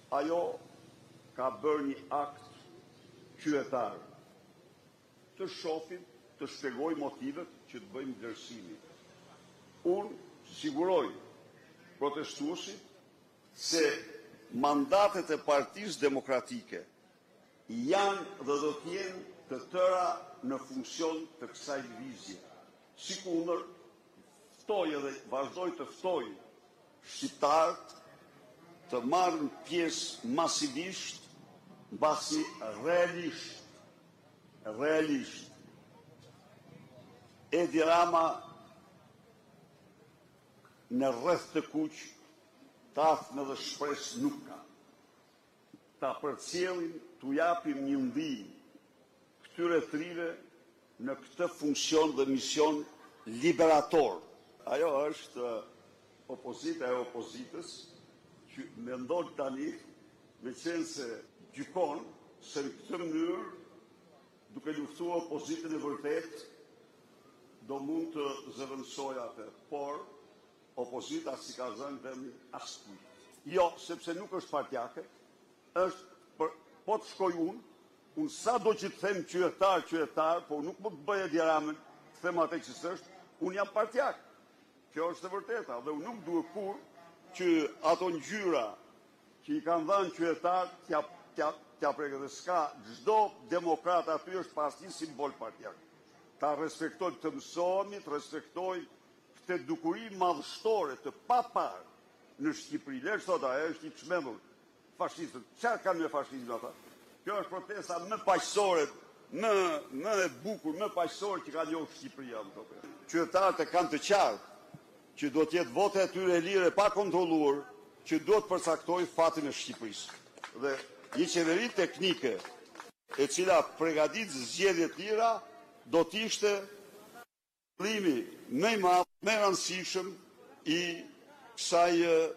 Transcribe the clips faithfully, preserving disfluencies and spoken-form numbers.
ajo ka bërë një akt qytetar. Të shohim, të shpjegoj motivet që të bëjmë vlerësimi. Unë siguroj protestuesit se mandatet e Partisë Demokratike janë dhe do të jenë të tëra në funksion të kësaj lëvizje. Sikundër, ftoj edhe vazhdoj të ftoj shqiptarët të marrën pjesë masivisht, mbasi realisht, realisht. Edi Rama në rreth të kuq, tafnë dhe shpres nuk ka. Ta përcjellin, t'u japim një ndihmë këtyre trive në këtë funksion dhe mision liberator. Ajo është opozita e opozitës që mendon tani me qenë se gjykon se në këtë mënyrë duke luftuar opozitën e vërtet do mund të zëvendësojë atë, por opozita si ka zënë vendin askujt. Jo, sepse nuk është partjake, është për, po të shkoj unë, unë sa do që të them qytetar, qytetar, po nuk më të bëjë Edi Ramën, të them atë që s'është, unë jam partjak. Kjo është e vërteta, dhe unë nuk duhet kur që ato ngjyra që i kanë dhënë qytetar t'ja t'ja t'ja prekë dhe s'ka, çdo demokrat aty është pas një simbol partjak. Ta respektoj të mësohemi, të respektoj këtë dukuri madhështore të papar në Shqipëri. Lërë sot ajo është i çmendur fashistët. Çfarë kanë me fashizmin ata? Kjo është protesta më paqësore, më më e bukur, më paqësore që ka njohur Shqipëria më tope. Qytetarët e kanë të qartë që do të jetë vote e tyre lire pa kontrolluar, që do të përcaktojë fatin e Shqipërisë. Dhe një qeveri teknike e cila përgatit zgjedhje të lira do të ishte qëllimi më i madh, më i rëndësishëm i kësaj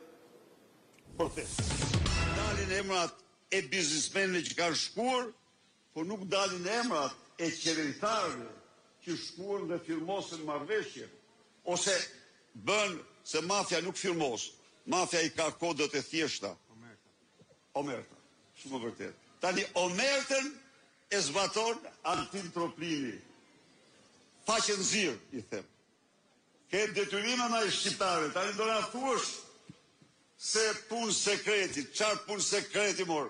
proteste. Dalin emrat e biznesmenëve që kanë shkuar, po nuk dalin emrat e qeveritarëve që shkuan dhe firmosën marrëveshje, ose bën se mafja nuk firmos. Mafja i ka kodët e thjeshta. Omerta. Shumë vërtet. Tani omertën e zbaton Altin Troplini. Faqen zirë, i them. Ke detyrime na i shqiptarëve. Tani do na thuash se punë sekreti, çfarë punë sekreti mor?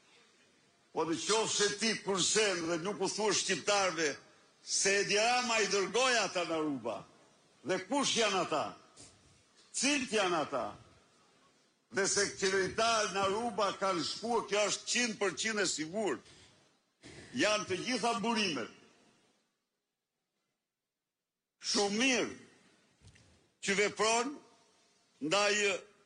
Po në qoftë se ti kursen dhe nuk u thua shqiptarëve se Edi Rama i dërgoi ata në Aruba. Dhe kush janë ata? Cilët janë ata? Dhe se qeveritarët në Aruba kanë shkuar, kjo ështëqind për qind e sigurt. Janë të gjitha burimet. Shumë mirë që vepron ndaj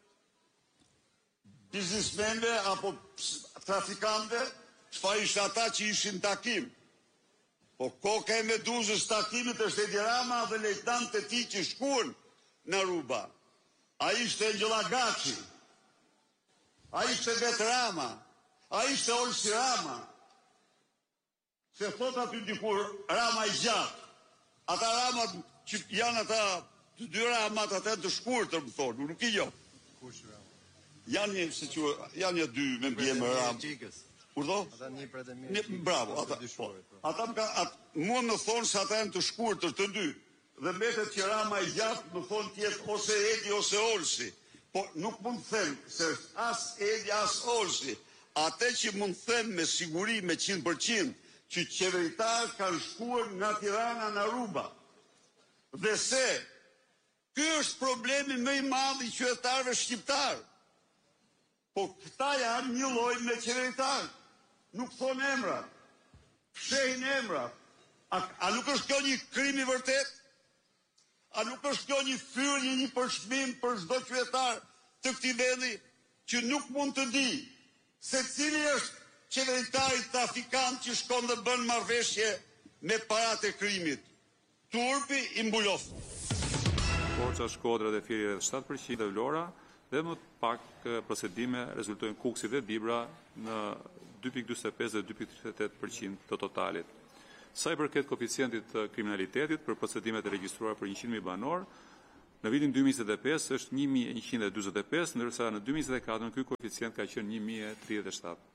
biznesmenve apo trafikante, çfarë ishin ata që ishin takim. Po koka e meduzës takimit është Edi Rama dhe lejtant e tij që shkuan në Aruba. A ishte Engjëlla Gaçi, a ishte vetë Rama, a ishte Olsi Rama. Se thot aty dikur Rama i gjatë. Ata Ramat që janë ata të dy Ramat ata të shkurtër, më thonë, nuk i jo. Kush Rama? Janë një, se që, janë një dy me mbjemë Rama. Urdo? Ata një prej të mirë. Bravo, ata. Po, ata më ka, at, mua më thonë se ata janë të shkurtër të dy. Dhe mbetet që Rama i gjatë më thonë tjetë ose Edi ose Olsi. Po nuk mund të them se është as Edi as Olsi. Ate që mund të them me siguri meqind për qind që qeveritarët kanë shkuar nga Tirana në Aruba. Dhe se ky është problemi më i madh i qytetarëve shqiptar. Po këta janë një lloj me qeveritarët. Nuk thonë emrat. Fshehin emrat. A, a nuk është kjo një krim i vërtet? A nuk është kjo një fyrje, një përshmim për çdo qytetar të këtij vendi që nuk mund të di se cili është qeveritari trafikant që shkon dhe bën marrëveshje me paratë e krimit. Turpi i mbuloft. Forca Shkodra dhe Fieri rreth shtatë përqind dhe Vlora dhe më pak procedime rezultojnë Kuksi dhe Dibra në dy pikë njëzet e pesë dhe dy pikë tridhjetë e tetë përqind të totalit. Sa i përket koeficientit të kriminalitetit për procedimet e regjistruara për njëqind mijë banor, Në vitin dy mijë e njëzet e pesë është një mijë e njëqind e dyzet e pesë, ndërsa në dy mijë e njëzet e katër ky koeficient ka qenë një mijë e tridhjetë e shtatë.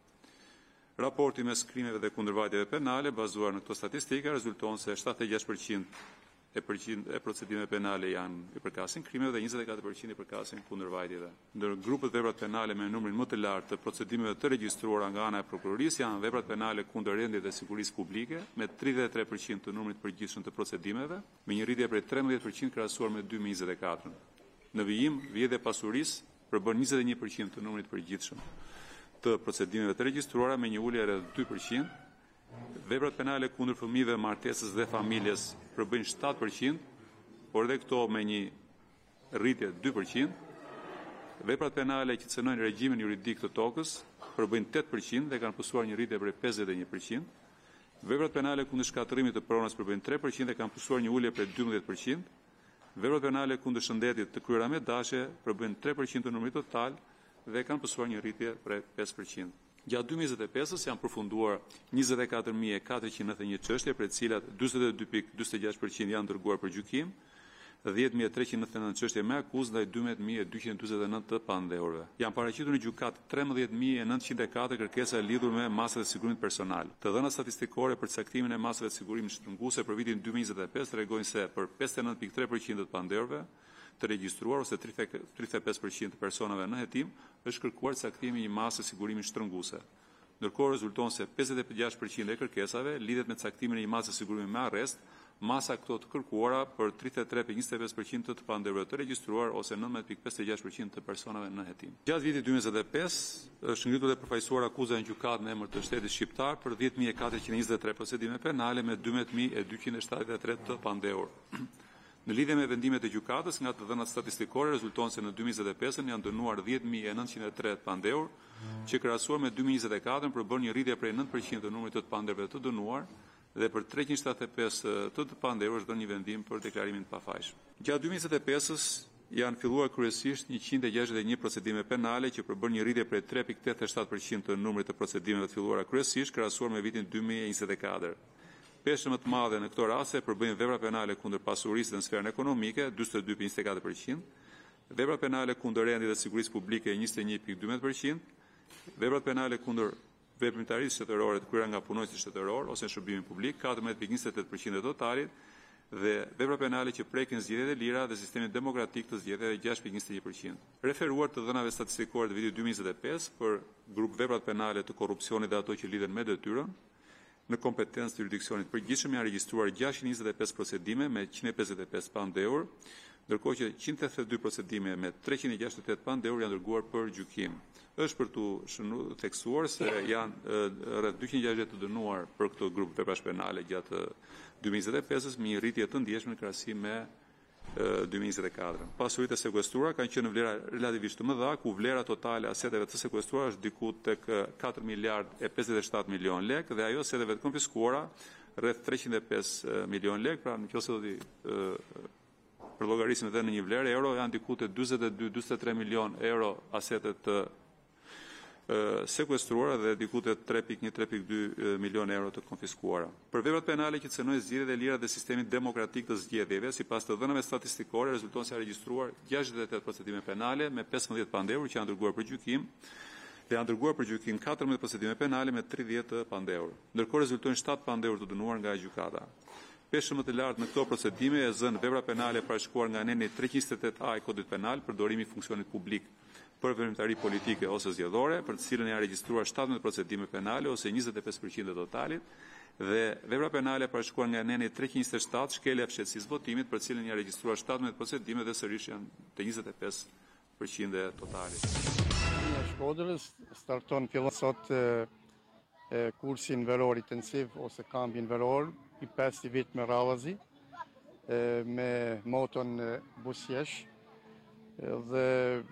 Raporti mes krimeve dhe kundërvajtjeve penale bazuar në këto statistika rezulton se shtatëdhjetë e gjashtë përqind e përqind e procedimeve penale janë i përkasin krimeve dhe njëzet e katër përqind i përkasin kundërvajtjeve. Ndër grupet veprat penale me numrin më të lartë të procedimeve të regjistruara nga ana e prokurorisë janë veprat penale kundër rendit dhe sigurisë publike me tridhjetë e tre përqind të numrit përgjithshëm të procedimeve, me një rritje prej trembëdhjetë përqind krahasuar me dy mijë e njëzet e katër. Në vijim, vjedhja e pasurisë përbën njëzet e një përqind të numrit përgjithshëm të procedimeve të regjistruara me një ulje rreth dy përqind. Veprat penale kundër fëmijëve, martesës dhe familjes përbëjnë shtatë përqind, por edhe këto me një rritje dy përqind. Veprat penale që cënojnë regjimin juridik të tokës përbëjnë tetë përqind dhe kanë pësuar një rritje prej pesëdhjetë e një përqind. Veprat penale kundër shkatërimit të pronës përbëjnë tre përqind dhe kanë pësuar një ulje prej dymbëdhjetë përqind. Veprat penale kundër shëndetit të kryera me dashe përbëjnë tre përqind të numrit total dhe kanë pësuar një rritje prej pesë përqind. Gjatë dy mijë e njëzet e pesës janë përfunduar njëzet e katër mijë e katërqind e nëntëdhjetë e një çështje, për të cilat dyzet e dy pikë dyzet e gjashtë përqind janë dërguar për gjykim, dhjetë mijë e treqind e nëntëdhjetë e nëntë çështje me akuzë ndaj dymbëdhjetë mijë e dyqind e dyzet e nëntë të pandehurve. Janë paraqitur në gjykatë trembëdhjetë mijë e nëntëqind e katër kërkesa lidhur me masat e sigurimit personal. Të dhënat statistikore për caktimin e masave të sigurimit shtrënguese për vitin dy mijë e njëzet e pesë tregojnë se për pesëdhjetë e nëntë pikë tre përqind të pandehurve të regjistruar ose tridhjetë e pesë përqind të personave në hetim është kërkuar caktimi i një mase sigurimi shtrënguese. Ndërkohë rezulton se pesëdhjetë e gjashtë përqind e kërkesave lidhet me caktimin e një mase sigurimi me arrest, masa këto të kërkuara për tridhjetë e tre pikë njëzet e pesë përqind të të pandehurve të regjistruar ose nëntëmbëdhjetë pikë pesëdhjetë e gjashtë përqind të personave në hetim. Gjatë vitit dy mijë e njëzet e pesë është ngritur dhe përfaqësuar akuza në gjykatë në emër të shtetit shqiptar për dhjetë mijë e katërqind e njëzet e tre procedime penale me dymbëdhjetë mijë e dyqind e shtatëdhjetë e tre të pandehur. Në lidhje me vendimet e gjykatës, nga të dhënat statistikore rezulton se në dy mijë e njëzet e pesë janë dënuar dhjetë mijë e nëntëqind e tre të pandehur, që krahasuar me dy mijë e njëzet e katër përbën një rritje prej nëntë përqind të numrit të pandehurve të dënuar dhe për treqind e shtatëdhjetë e pesë të të pandehur është dhënë një vendim për deklarimin të pafajshëm. Gjatë dy mijë e njëzet e pesës janë filluar kryesisht njëqind e gjashtëdhjetë e një procedime penale që përbën një rritje prej tre pikë tetëdhjetë e shtatë përqind të numrit të procedimeve të filluara kryesisht krahasuar me vitin dy mijë e njëzet e katër. Peshë më të madhe në këto raste përbëjnë vepra penale kundër pasurisë dhe në sferën ekonomike, dyzet e dy pikë njëzet e katër përqind, vepra penale kundër rendit dhe sigurisë publike njëzet e një pikë dymbëdhjetë përqind, veprat penale kundër veprimtarisë shtetërore të kryera nga punonjësit shtetëror ose në shërbimin publik katërmbëdhjetë pikë njëzet e tetë përqind e totalit dhe vepra penale që prekin zgjedhjet e lira dhe sistemin demokratik të zgjedhjeve gjashtë pikë njëzet e një përqind. Referuar të dhënave statistikore të vitit dy mijë e njëzet e pesë për grup veprat penale të korrupsionit dhe ato që lidhen me detyrën, në kompetencë të jurisdiksionit përgjithshëm janë regjistruar gjashtëqind e njëzet e pesë procedime me njëqind e pesëdhjetë e pesë pandehur, ndërkohë që njëqind e tetëdhjetë e dy procedime me treqind e gjashtëdhjetë e tetë pandehur janë dërguar për gjykim. Është për tu shënuar theksuar se janë rreth dyqind e gjashtëdhjetë të dënuar për këtë grup veprash penale gjatë dy mijë e njëzet e pesës me një rritje të ndjeshme në krahasim me dy mijë e njëzet e katër. Pasuritë e sekuestruara kanë qenë në vlera relativisht të mëdha, ku vlera totale e aseteve të sekuestruara është diku tek katër miliardë e pesëdhjetë e shtatë milion lekë dhe ajo aseteve të konfiskuara rreth treqind e pesë milion lekë, pra nëse do t'i përllogarisim edhe në një vlerë euro janë diku te dyzet e dy dyzet e tre milion euro asetet të sekuestruara dhe diku te tre pikë një tre pikë dy milion euro të konfiskuara. Për veprat penale që cënojnë zgjedhjet e lira dhe sistemin demokratik të zgjedhjeve, sipas të dhënave statistikore, rezulton se janë regjistruar gjashtëdhjetë e tetë procedime penale me pesëmbëdhjetë pandehur që janë dërguar për gjykim dhe janë dërguar për gjykim katërmbëdhjetë procedime penale me tridhjetë pandehur. Ndërkohë rezultojnë shtatë pandehur të dënuar nga gjykata. Peshë më të lartë në këto procedime e zënë vepra penale parashkuar nga aneni treqind e njëzet e tetë A i Kodit Penal, përdorimi i funksionit publik për veprimtari politike ose zgjedhore, për të cilën janë regjistruar shtatëmbëdhjetë procedime penale ose njëzet e pesë përqind e totalit, dhe vepra penale parashkuar nga aneni treqind e njëzet e shtatë shkelja e fshehtësisë votimit, për të cilën janë regjistruar shtatëmbëdhjetë procedime dhe sërish janë te njëzet e pesë përqind e totalit. Në Shkodrës starton fillon sot e, e, kursin veror intensiv ose kampin veror i pesë vit me radhazi e, me moton e, busjesh e, dhe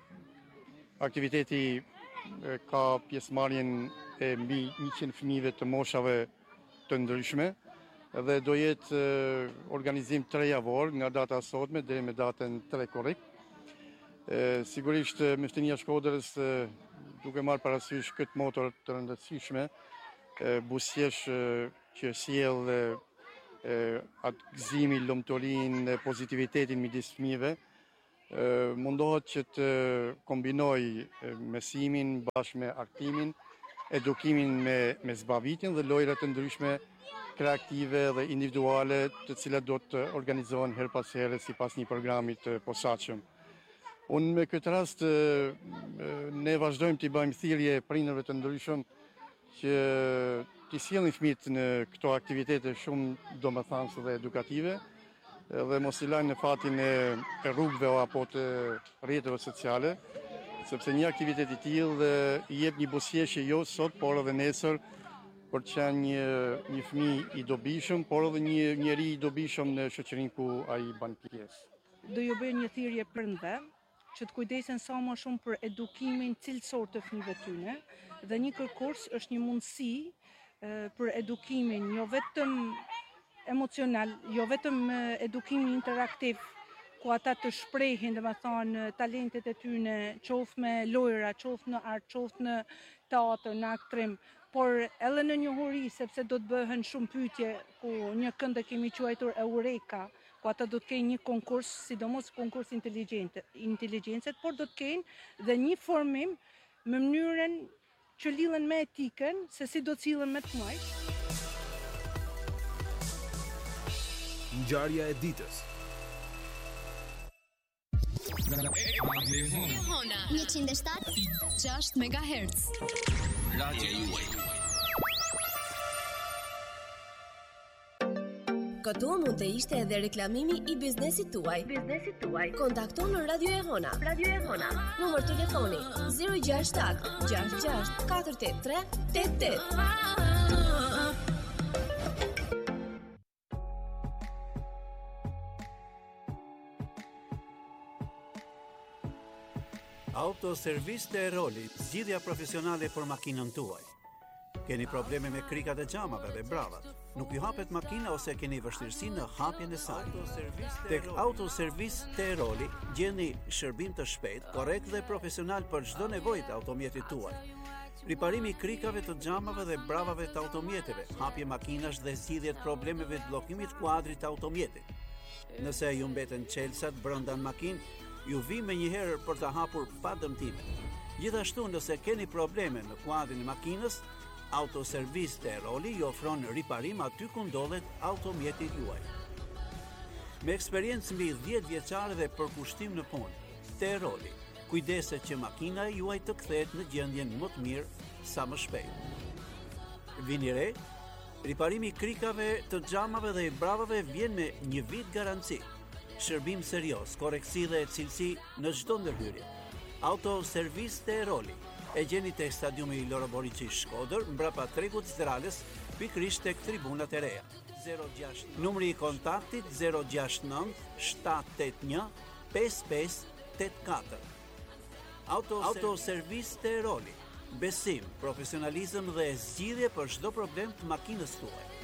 aktiviteti e, ka pjesëmarrjen e mbi njëqind fëmijëve të moshave të ndryshme dhe do jetë e, organizim tre javor nga data e sotme deri me datën tre korrik. E, sigurisht Mjeftinia e Shkodrës e, duke marrë parasysh këtë motor të rëndësishme, e, busjesh e, që sjell e, atë gëzimi, lumturinë, pozitivitetin midis fëmijëve, ë, mundohet që të kombinoj mësimin bashkë me artimin, edukimin me, me zbavitjen dhe lojra të ndryshme kreative dhe individuale të cilat do të organizohen her pas here sipas një programi të posaçëm. Unë me këtë rast ne vazhdojmë të bëjmë thirrje prindërve të ndryshëm që t'i sjellin fëmijët në këto aktivitete shumë domethënëse dhe edukative dhe mos i lajnë në fatin e rrugëve apo të rrjeteve sociale, sepse një aktivitet i tillë i jep një buzëqeshje jo sot, por edhe nesër, për të qenë një, një fëmijë i dobishëm, por edhe një njeri i dobishëm në shoqërinë ku ai bën pjesë. Do ju bëj një thirrje prindërve që të kujdesen sa më shumë për edukimin cilësor të fëmijëve tyne, dhe një kërkurs është një mundësi e, për edukimin jo vetëm emocional, jo vetëm edukimin interaktiv, ku ata të shprehin, dhe me thonë, talentet e tyne, qoftë me lojra, qoftë në art, qoftë në teatr, në aktrim, por edhe në njohuri, sepse do të bëhen shumë pyetje, ku një kënd e kemi quajtur Eureka, ku ata do të kenë një konkurs, sidomos konkurs inteligjencet, por do të kenë dhe një formim me mënyrën që lidhen me etikën, se si do të cilën me të majsh. Ngjarja e ditës. njëqind e shtatë e gjashtë megahertz. Radio juaj. Këtu mund të ishte edhe reklamimi i biznesit tuaj. Biznesit tuaj. Kontakto në Radio Egona. Radio Egona. Numër telefoni zero gjasht shtat gjasht gjasht katër tetë tre tetë tetë. Autoservis të Eroli, zgjidhja profesionale për makinën tuaj. Keni probleme me krikat e xhamave dhe bravat, nuk ju hapet makina ose keni vështirësi në hapjen e saj. Tek Autoservis të Eroli gjeni shërbim të shpejt, korrekt dhe profesional për çdo nevojë të automjetit tuaj. Riparimi i krikave të xhamave dhe bravave të automjeteve, hapje makinash dhe zgjidhje të problemeve të bllokimit kuadrit të automjetit. Nëse ju mbeten çelsat brenda në makinë, ju vi me njëherë për të hapur pa dëmtime. Gjithashtu, nëse keni probleme në kuadrin e makinës, Autoservis të Eroli ju ofron riparim aty ku ndodhet automjeti juaj. Me eksperiencë mbi dhjetë vjeçare dhe përkushtim në punë, të Eroli, kujdeset që makina e juaj të kthehet në gjendjen më të mirë sa më shpejt. Vini re, riparimi i krikave të xhamave dhe i bravave vjen me një vit garanci. Shërbim serios, koreksi dhe cilësi në çdo ndërhyrje. Autoservis të Eroli. E gjeni tek stadiumi i Loro Boriçi Shkodër, mbrapa tregut Zdrales, pikërisht tek tribunat e reja. Numri i kontaktit zero gjasht nëntë shtat tetë një pesë pesë tetë katër. Autoservis të Eroli. Besim, profesionalizëm dhe zgjidhje për çdo problem të makinës tuaj.